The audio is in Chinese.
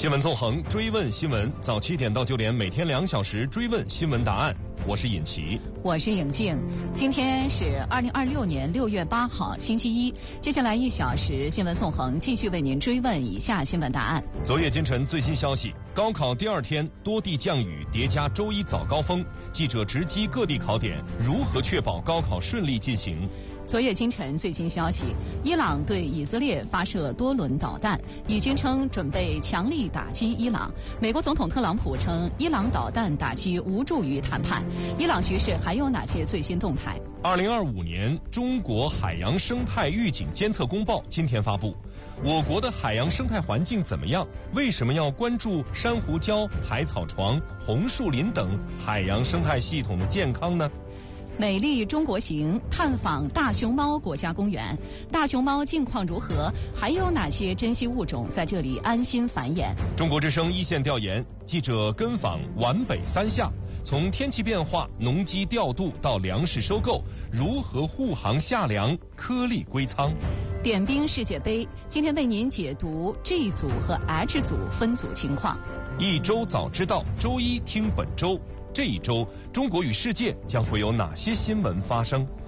新闻纵横，追问新闻，早7点到9点，每天2小时追问新闻答案。我是尹奇， 我是颖静。今天是2026年6月8号，星期一。接下来1小时，新闻纵横继续为您追问以下新闻答案。 昨夜今晨最新消息，高考第2天多地降雨，叠加周一早高峰，记者直击各地考点，如何确保高考顺利进行？ 昨夜今晨最新消息，伊朗对以色列发射多轮导弹，以军称准备强力打击伊朗。美国总统特朗普称，伊朗导弹打击无助于谈判。伊朗局势还有哪些最新动态 ？2025年中国海洋生态预警监测公报今天发布。我国的海洋生态环境怎么样？为什么要关注珊瑚礁、海草床、红树林等海洋生态系统的健康呢？ 美丽中国行探访大熊猫国家公园，大熊猫近况如何？还有哪些珍稀物种在这里安心繁衍？ 中国之声一线调研，记者跟访皖北3夏，从天气变化、农机调度到粮食收购，如何护航夏粮、颗粒归仓？ 点兵世界杯，今天为您解读 G 组和 H 组分组情况。 一周早知道，周一听本周。这一周，中国与世界将会有哪些新闻发生？